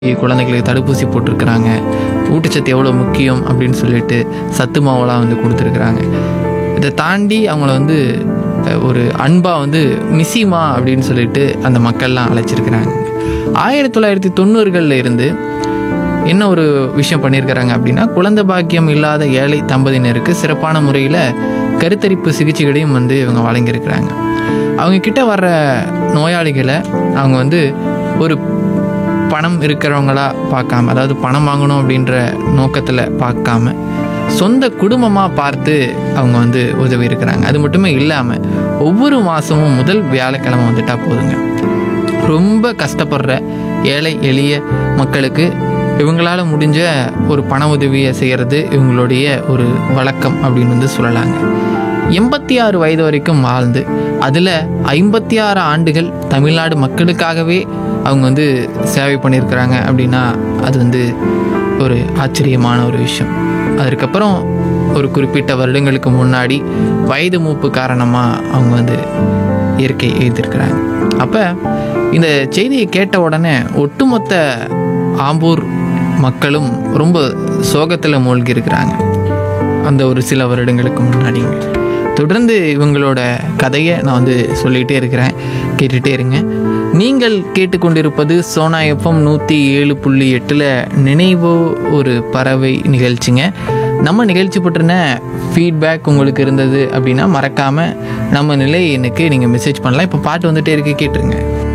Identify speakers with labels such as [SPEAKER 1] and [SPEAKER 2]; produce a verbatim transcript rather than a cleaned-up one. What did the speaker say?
[SPEAKER 1] குழந்தைகளுக்கு தடுப்பூசி போட்டிருக்கிறாங்க. ஊட்டச்சத்து எவ்வளோ முக்கியம் அப்படின்னு சொல்லிட்டு சத்து மாவுலாம் வந்து கொடுத்துருக்குறாங்க. இதை தாண்டி அவங்கள வந்து ஒரு அன்பாக வந்து மிஸ்ஸிமா அப்படின்னு சொல்லிட்டு அந்த மக்கள்லாம் அழைச்சிருக்கிறாங்க. ஆயிரத்தி தொள்ளாயிரத்தி தொண்ணூறுகளில் இருந்து என்ன ஒரு விஷயம் பண்ணியிருக்கிறாங்க அப்படின்னா, குழந்தை பாக்கியம் இல்லாத ஏழை தம்பதியினருக்கு சிறப்பான முறையில் கருத்தரிப்பு சிகிச்சைகளையும் வந்து இவங்க வழங்கியிருக்கிறாங்க. அவங்க கிட்ட வர்ற நோயாளிகளை அவங்க வந்து ஒரு பணம் இருக்கிறவங்களா பார்க்காம, அதாவது பணம் வாங்கணும் அப்படின்ற நோக்கத்தில் பார்க்காம சொந்த குடும்பமாக பார்த்து அவங்க வந்து உதவி இருக்கிறாங்க. அது மட்டுமே இல்லாமல் ஒவ்வொரு மாதமும் முதல் வியாழக்கிழமை வந்துட்டால் போதுங்க, ரொம்ப கஷ்டப்படுற ஏழை எளிய மக்களுக்கு இவங்களால் முடிஞ்ச ஒரு பண உதவியை செய்கிறது இவங்களுடைய ஒரு வழக்கம் அப்படின்னு வந்து சொல்லலாங்க. எண்பத்தி ஆறு வயது வரைக்கும் வாழ்ந்து அதில் ஐம்பத்தி ஆறு ஆண்டுகள் தமிழ்நாடு மக்களுக்காகவே அவங்க வந்து சேவை பண்ணியிருக்கிறாங்க அப்படின்னா அது வந்து ஒரு ஆச்சரியமான ஒரு விஷயம். அதற்கப்புறம் ஒரு குறிப்பிட்ட வருடங்களுக்கு முன்னாடி வயது மூப்பு காரணமாக அவங்க வந்து இயற்கை எழுதியிருக்கிறாங்க. அப்போ இந்த செய்தியை கேட்ட உடனே ஒட்டுமொத்த ஆம்பூர் மக்களும் ரொம்ப சோகத்தில் மூழ்கி இருக்கிறாங்க. அந்த ஒரு சில வருடங்களுக்கு முன்னாடி தொடர்ந்து இவங்களோட கதையை நான் வந்து சொல்லிகிட்டே இருக்கிறேன், கேட்டுகிட்டே இருங்க. நீங்கள் கேட்டுக்கொண்டிருப்பது சோனா எஃப்எம் நூற்றி ஏழு புள்ளி எட்டில் நினைவோ ஒரு பறவை நிகழ்ச்சிங்க. நம்ம நிகழ்ச்சி பற்றின ஃபீட்பேக் உங்களுக்கு இருந்தது அப்படின்னா மறக்காமல் நம்ம நிலை எனக்கு நீங்கள் மெசேஜ் பண்ணலாம். இப்போ பாட்டு வந்துகிட்டே இருக்கு, கேட்டுருங்க.